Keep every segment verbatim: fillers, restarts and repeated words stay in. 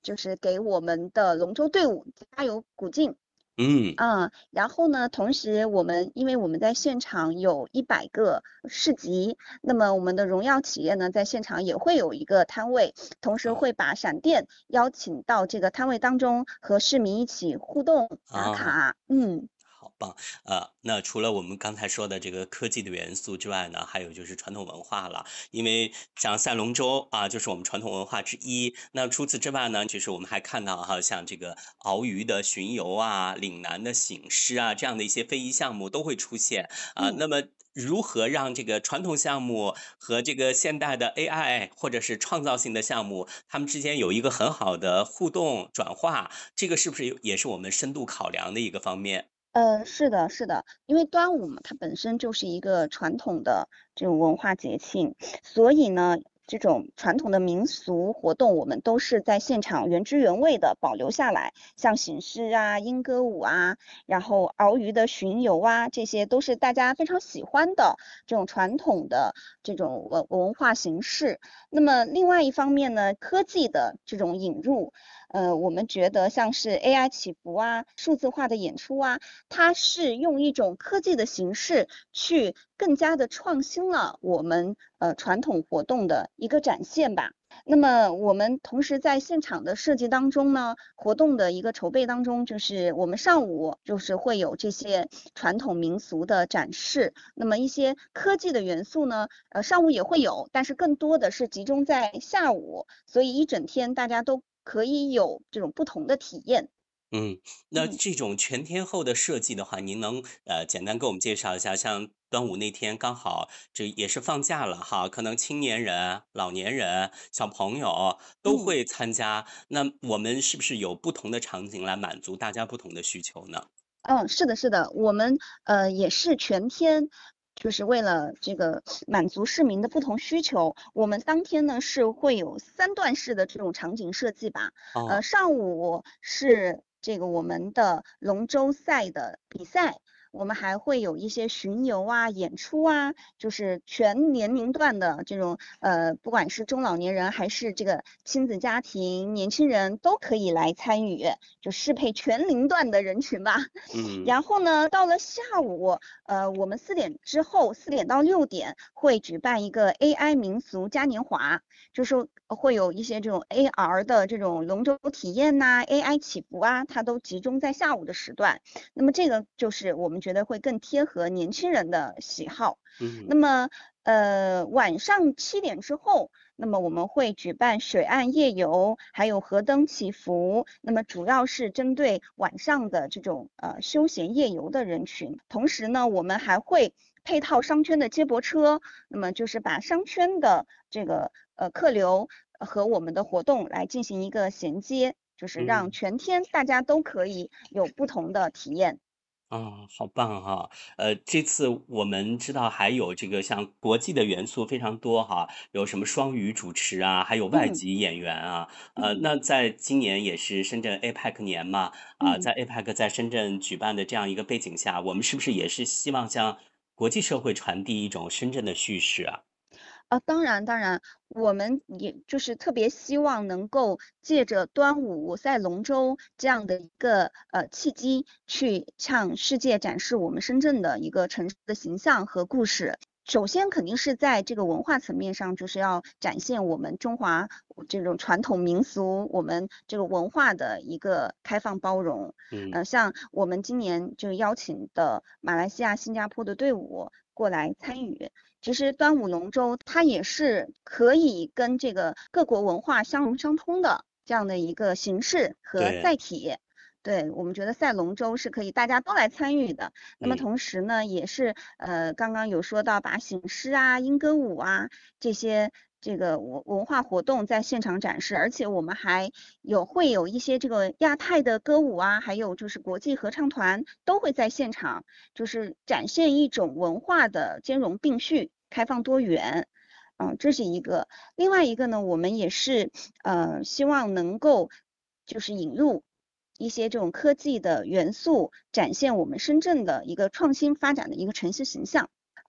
就是给我们的龙舟队伍加油鼓劲。 嗯。 嗯，然后呢，同时我们因为我们在现场有一百个市集，那么我们的荣耀企业呢，在现场也会有一个摊位，同时啊会把闪电邀请到这个摊位当中，和市民一起互动打啊。 卡。嗯。 好棒！呃，那除了我们刚才说的这个科技的元素之外呢，还有就是传统文化了。因为像赛龙舟啊，就是我们传统文化之一。那除此之外呢，就是我们还看到哈，像这个鳌鱼的巡游啊、岭南的醒狮啊，这样的一些非遗项目都会出现。啊， 嗯。 那么如何让这个传统项目和这个现代的 A I 或者是创造性的项目，它们之间有一个很好的互动转化，这个是不是有也是我们深度考量的一个方面？ 呃，是的，是的，因为端午嘛，它本身就是一个传统的这种文化节庆，所以呢，这种传统的民俗活动，我们都是在现场原汁原味的保留下来，像醒狮啊、莺歌舞啊，然后鳌鱼的巡游啊，这些都是大家非常喜欢的这种传统的这种文文化形式。那么另外一方面呢，科技的这种引入，呃，我们觉得像是 A I 起伏啊、数字化的演出啊。它是用一种科技的形式去更加的创新了我们呃传统活动的一个展现吧。那么我们同时在现场的设计当中呢，活动的一个筹备当中，就是我们上午就是会有这些传统民俗的展示，那么一些科技的元素呢，呃上午也会有，但是更多的是集中在下午，所以一整天大家都可以有这种不同的体验。 嗯，那嗯。 这种全天候的设计的话，您能呃简单给我们介绍一下，像端午那天刚好这也是放假了哈，可能青年人、老年人、小朋友都嗯。 会参加，那我们是不是有不同的场景来满足大家不同的需求呢？ 嗯，是的，是的，我们呃也是全天，就是为了这个满足市民的不同需求，我们当天呢是会有三段式的这种场景设计吧。呃， 哦。 上午是这个我们的龙舟赛的比赛，我们还会有一些巡游啊、演出啊，就是全年龄段的这种呃，不管是中老年人还是这个亲子家庭、年轻人都可以来参与，就适配全龄段的人群吧。 嗯。 然后呢，到了下午，呃，我们四点之后，四点到六点会举办一个 A I 民俗嘉年华，就是会有一些这种 A R 的这种龙舟体验呐、A I 起伏啊，它都集中在下午的时段。那么这个就是我们觉得会更贴合年轻人的喜好。那嗯。 么，呃，晚上七点之后，那么我们会举办水岸夜游，还有河灯祈福，那么主要是针对晚上的这种呃休闲夜游的人群。同时呢，我们还会配套商圈的接驳车，那么就是把商圈的这个呃客流呃和我们的活动来进行一个衔接，就是让嗯。 全天大家都可以有不同的体验。 啊，好棒哈！呃，这次我们知道还有这个像国际的元素非常多哈，有什么双语主持啊，还有外嗯。 籍演员啊。呃， 嗯。 那在今年也是深圳 A P E C 年嘛，啊， 嗯。 在 A P E C 在深圳举办的这样一个背景下，我们是不是也是希望向国际社会传递一种深圳的叙事啊？ 啊，当然当然，我们也就是特别希望能够借着端午赛龙舟这样的一个呃契机，去向世界展示我们深圳的一个城市的形象和故事。首先肯定是在这个文化层面上，就是要展现我们中华这种传统民俗，我们这个文化的一个开放包容。 嗯。 呃，像我们今年就邀请的马来西亚、新加坡的队伍过来参与。其实端午龙舟它也是可以跟这个各国文化相融相通的这样的一个形式和对。 载体。对，我们觉得赛龙舟是可以大家都来参与的。那么嗯。 同时呢，也是呃刚刚有说到把醒狮啊、莺歌舞啊这些这个文文化活动在现场展示，而且我们还有会有一些这个亚太的歌舞啊，还有就是国际合唱团都会在现场，就是展现一种文化的兼容并蓄、开放多元。嗯，这是一个。另外一个呢，我们也是呃希望能够就是引入一些这种科技的元素，展现我们深圳的一个创新发展的一个城市形象。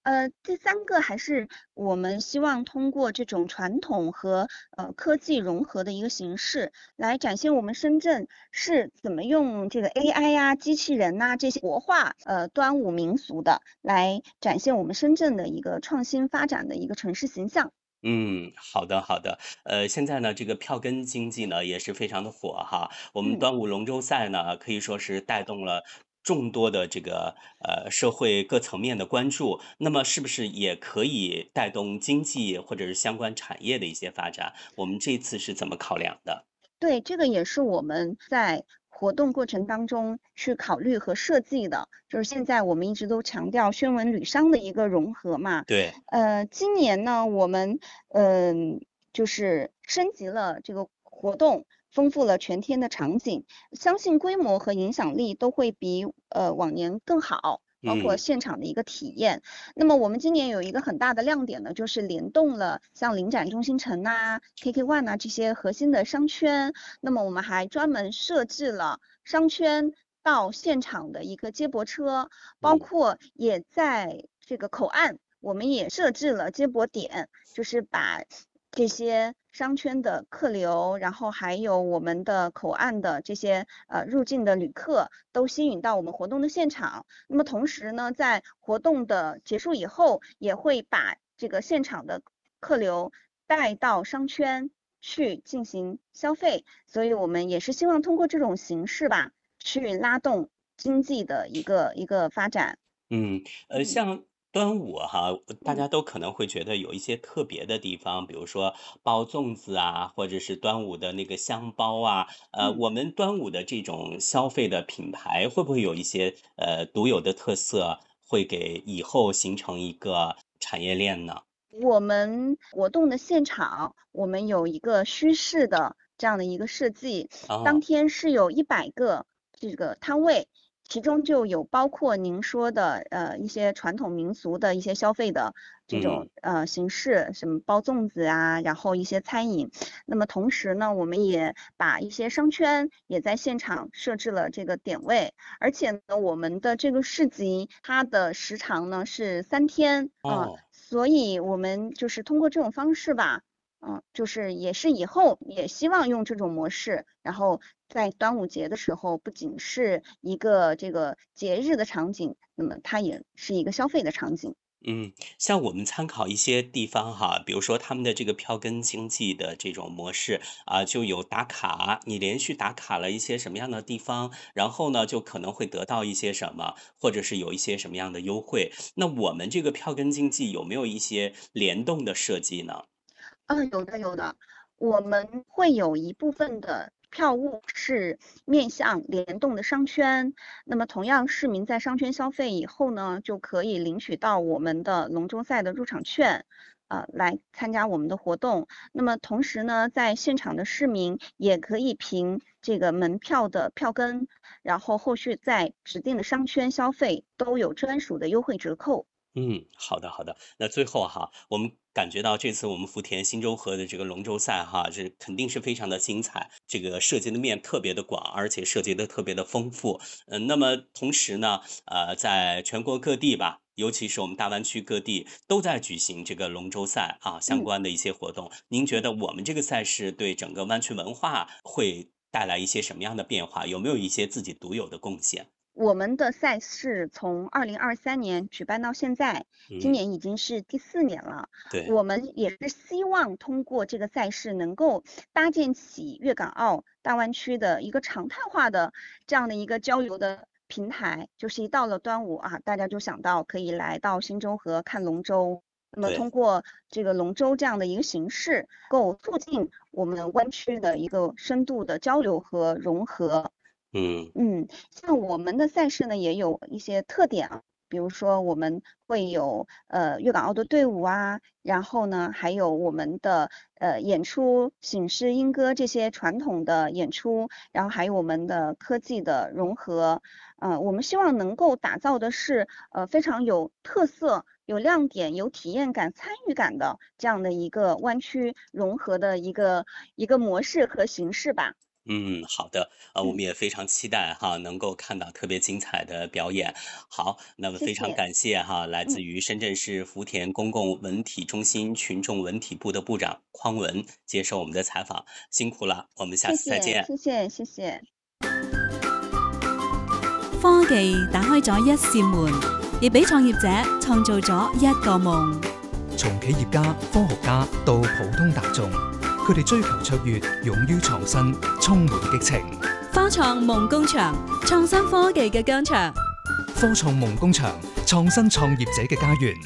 呃，第三个还是我们希望通过这种传统和呃科技融合的一个形式，来展现我们深圳是怎么用这个 A I 呀、机器人呐、这些活化呃端午民俗的，来展现我们深圳的一个创新发展的一个城市形象。 嗯，好的好的。呃，现在呢，这个票根经济呢也是非常的火哈。我们嗯。 端午龙舟赛呢，可以说是带动了众多的这个呃社会各层面的关注。那么是不是也可以带动经济或者是相关产业的一些发展？我们这次是怎么考量的？ 对，这个也是我们在活动过程当中去考虑和设计的，就是现在我们一直都强调宣文旅商的一个融合嘛。 对， 呃，今年呢，我们嗯、就是升级了这个活动，丰富了全天的场景，相信规模和影响力都会比呃往年更好。包括嗯现场的一个体验，那么我们今年有一个很大的亮点呢，就是联动了像领展中心城呐、K K One 呐这些核心的商圈，那么我们还专门设置了商圈到现场的一个接驳车，包嗯括也在这个口岸，我们也设置了接驳点，就是把这些商圈的客流，然后还有我们的口岸的这些呃入境的旅客都吸引到我们活动的现场。那么同时呢，在活动的结束以后，也会把这个现场的客流带到商圈去进行消费。所以我们也是希望通过这种形式吧，去拉动经济的一个一个发展。 嗯，呃， 嗯像端午哈，大嗯家都可能会觉得有一些特别的地方，比如说包粽子啊，或者是端午的那个香包啊，呃， 嗯。 我们端午的这种消费的品牌会不会有一些呃独有的特色，会给以后形成一个产业链呢？ 我们活动的现场，我们有一个虚式的这样的一个设计，当哦， 天是有一百个这个摊位，其中就有包括您说的呃一些传统民俗的一些消费的这嗯， 种呃形式，什么包粽子啊，然后一些餐饮。那么同时呢，我们也把一些商圈也在现场设置了这个点位，而且呢，我们的这个市集它的时长呢是三天啊。 哦。 所以我们就是通过这种方式吧，嗯，就是也是以后也希望用这种模式，然后在端午节的时候，不仅是一个这个节日的场景，那么它也是一个消费的场景。 嗯，像我们参考一些地方哈，比如说他们的这个票根经济的这种模式啊，就有打卡，你连续打卡了一些什么样的地方，然后呢，就可能会得到一些什么，或者是有一些什么样的优惠。那我们这个票根经济有没有一些联动的设计呢？ 嗯，有的有的，我们会有一部分的票务是面向联动的商圈，那么同样市民在商圈消费以后呢，就可以领取到我们的龙舟赛的入场券，呃，来参加我们的活动。那么同时呢，在现场的市民也可以凭这个门票的票根，然后后续在指定的商圈消费都有专属的优惠折扣。 嗯，好的好的。那最后哈，我们感觉到这次我们福田新洲河的这个龙舟赛哈，这肯定是非常的精彩，这个涉及的面特别的广，而且涉及的特别的丰富。嗯，那么同时呢，呃，在全国各地吧，尤其是我们大湾区各地都在举行这个龙舟赛啊相嗯关的一些活动。您觉嗯。 得我们这个赛事对整个湾区文化会带来一些什么样的变化？有没有一些自己独有的贡献？ 我们的赛事从二零二三年举办到现在，今嗯， 年已经是第四年了。 对我们也是希望通过这个赛事，能够搭建起粤港澳大湾区的一个常态化的这样的一个交流的平台。就是一到了端午啊，大家就想到可以来到新洲河看龙舟。那么对， 通过这个龙舟这样的一个形式，够促进我们湾区的一个深度的交流和融合。 嗯， 嗯，像我们的赛事呢，也有一些特点啊，比如说我们会有呃粤港澳的队伍啊，然后呢还有我们的呃演出醒狮莺歌这些传统的演出，然后还有我们的科技的融合，呃，我们希望能够打造的是呃非常有特色、有亮点、有体验感、参与感的这样的一个湾区融合的一个一个模式和形式吧。 嗯，好的，呃，我们嗯也非常期待哈，能够看到特别精彩的表演。好，那么非常谢谢。 感谢哈，来自嗯， 于深圳市福田公共文体中心群众文体部的部长匡文接受我们的采访，辛苦了，我們下谢谢， 次再見。 谢謝，谢谢。 科技打開咗一扇門，亦俾創業者創造咗一個夢。 從企業家、科學家到普通大眾，佢哋追求卓越，勇於創新，充滿激情。 科創夢工場，創新科技嘅疆場。 科創夢工場，創新創業者嘅家園。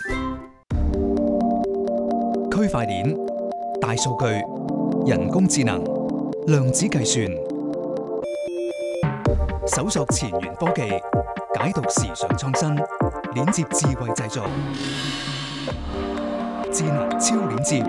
區塊鏈、大數據、人工智能、量子計算，搜索前沿科技，解讀時尚創新，鏈接智慧製造，智能超鏈接。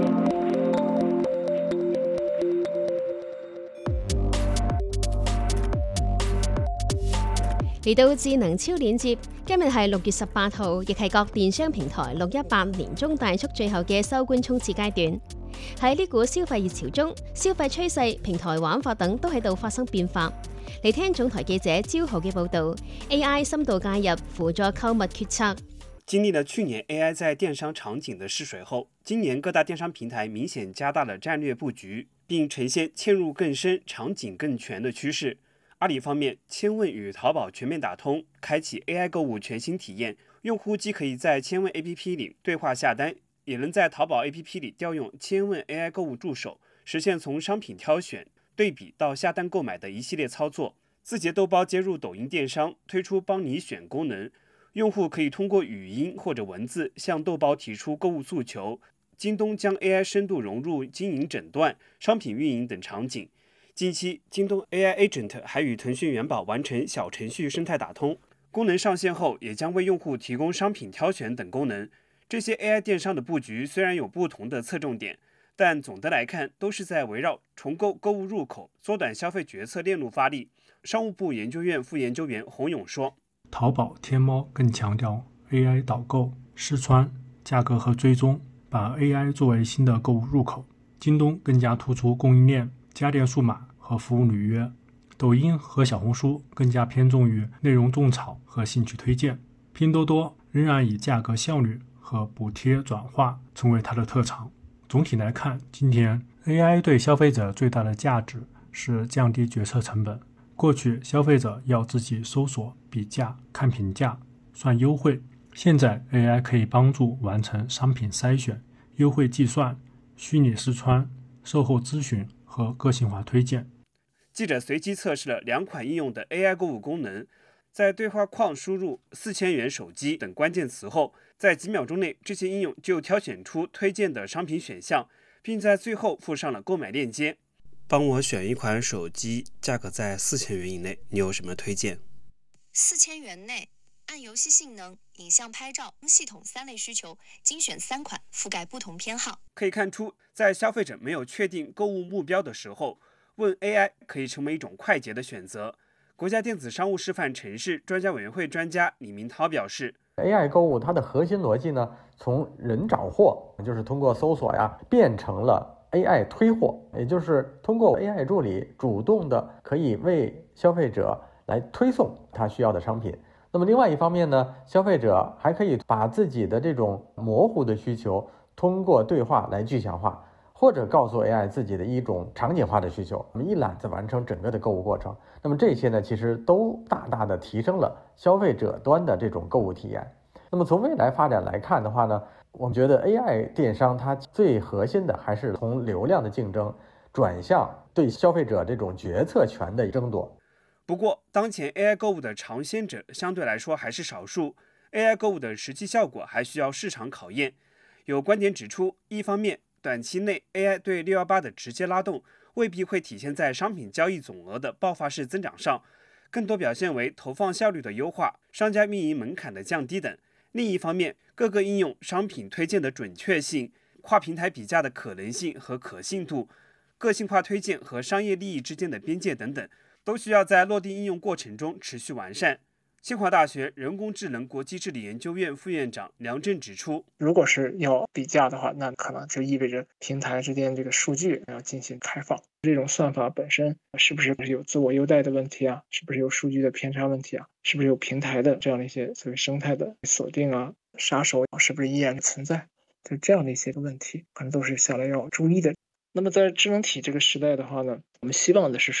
嚟到智能超鏈接，今日係六月十八號，亦係各電商平台六一八年中大促最後嘅收官衝刺階段。喺呢股消費熱潮中，消費趨勢、平台玩法等都喺度發生變化。嚟聽總台記者招豪嘅報導 ，A I 深度介入，輔助購物決策。 經歷了去年 A I 在電商場景的試水後，今年各大電商平台明顯加大了戰略佈局，並呈現嵌入更深、場景更全的趨勢。阿里方面，千問與淘寶全面打通，開啟 A I 購物全新體驗。用戶既可以在千問 A P P 裡對話下單，也能在淘寶 A P P 裡調用千問 A I 購物助手，實現從商品挑選、對比到下單購買的一系列操作。字節豆包接入抖音電商，推出幫你選功能，用戶可以通過語音或者文字向豆包提出購物訴求。京東將 A I 深度融入經營診斷、商品運營等場景。近期，京東 A I Agent 還與騰訊元寶完成小程序生態打通，功能上線後也將為用戶提供商品挑選等功能。這些 A I 電商的佈局雖然有不同的側重點，但總的來看都是在圍繞重構購物入口、縮短消費決策鏈路發力。商務部研究院副研究員洪勇說： 淘寶、天貓更強調 A I 導購、試穿、價格和追蹤，把 A I 作為新的購物入口。京東更加突出供應鏈、家電數碼和服務履約，抖音和小紅書更加偏重於內容種草和興趣推薦，拼多多仍然以價格效率和補貼轉化成為它的特長。總體來看，今天 A I 對消費者最大的價值是降低決策成本。過去消費者要自己搜索、比價、看評價、算優惠，現在 A I 可以幫助完成商品篩選、優惠計算、虛擬試穿、售後諮詢和個性化推薦。 記者隨機測試了兩款應用的 A I 購物功能，在對話框輸入四千元手機等關鍵詞後，在幾秒鐘內，這些應用就挑選出推薦的商品選項，並在最後附上了購買鏈接。幫我選一款手機，價格在四千元以內，你有什麼推薦？ 四千元內，按遊戲性能、影像拍照、系統三類需求，精選三款，覆蓋不同偏好。 可以看出，在消費者沒有確定購物目標的時候，問 A I 可以成為一種快捷的選擇。國家電子商務示範城市專家委員會專家李明濤表示 ，A I 購物它的核心邏輯呢，從人找貨，就是通過搜索呀，變成了 A I 推貨，也就是通過 A I 助理主動的可以為消費者來推送他需要的商品。那麼另外一方面呢，消費者還可以把自己的這種模糊的需求通過對話來具象化。或者告訴 A I 自己的一種場景化的需求，我們一攬子完成整個的購物過程。那麼這些呢，其實都大大的提升了消費者端的這種購物體驗。那麼從未來發展來看的話呢，我們覺得 A I 電商它最核心的還是從流量的競爭轉向對消費者這種決策權的爭奪。 不過，當前 A I 購物的嘗鮮者相對來說還是少數 ，A I 購物的實際效果還需要市場考驗。有觀點指出，一方面，短期內 A I 對六一八的直接拉動未必會體現在商品交易總額的爆發式增長上，更多表現為投放效率的優化、商家運營門檻的降低等。另一方面，各個應用商品推薦的準確性、跨平台比價的可能性和可信度、個性化推薦和商業利益之間的邊界等等，都需要在落地應用過程中持續完善。 清华大学人工智能国际治理研究院副院长梁振指出， 如果是要比价的话，那可能就意味着平台之间这个数据要进行开放，这种算法本身是不是有自我优待的问题啊？是不是有数据的偏差问题啊？是不是有平台的这样的一些所谓生态的锁定啊？杀手是不是依然存在？就这样的一些问题，可能都是下来要注意的。那么在智能体这个时代的话呢，我们希望的是说